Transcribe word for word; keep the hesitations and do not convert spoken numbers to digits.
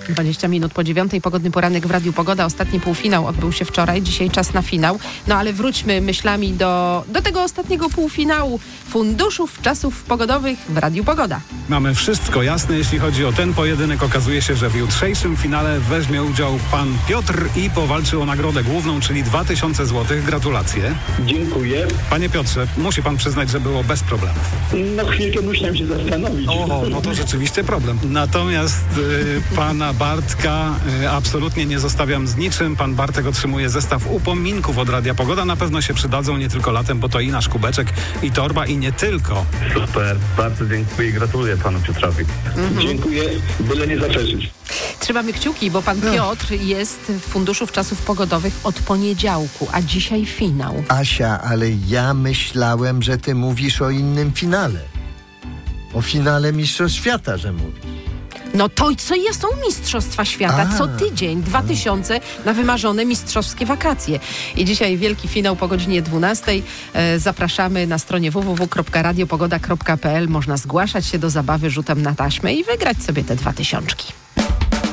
dwadzieścia minut po dziewiątej, pogodny poranek w Radiu Pogoda. Ostatni półfinał odbył się wczoraj, dzisiaj czas na finał. No ale wróćmy myślami do, do tego ostatniego półfinału funduszów czasów pogodowych w Radiu Pogoda. Mamy wszystko jasne, jeśli chodzi o ten pojedynek. Okazuje się, że w jutrzejszym finale weźmie udział pan Piotr i powalczy o nagrodę główną, czyli dwa tysiące złotych. Gratulacje. Dziękuję. Panie Piotrze, musi pan przyznać, że było bez problemów. No chwilkę musiałem się zastanowić. O, no to rzeczywiście problem. Natomiast y, pana Bartka y, absolutnie nie zostawiam z niczym. Pan Bartek otrzymuje zestaw upominków od Radia Pogoda. Na pewno się przydadzą nie tylko latem, bo to i nasz kubeczek, i torba, i nie tylko. Super, bardzo dziękuję i gratuluję panu Piotrowi. Mhm. Dziękuję, byle nie zaprzeczyć. Trzymamy kciuki, bo pan Piotr jest w Funduszów Czasów Pogodowych od poniedziałku, a dzisiaj finał. Asia, ale ja myślałem, że ty mówisz o innym finale. O finale Mistrzostw Świata, że mówisz. No to co są Mistrzostwa Świata? A. Co tydzień, dwa tysiące na wymarzone mistrzowskie wakacje. I dzisiaj wielki finał po godzinie dwunastej. E, zapraszamy na stronie w w w kropka radiopogoda kropka p l. Można zgłaszać się do zabawy rzutem na taśmę i wygrać sobie te dwa tysiączki.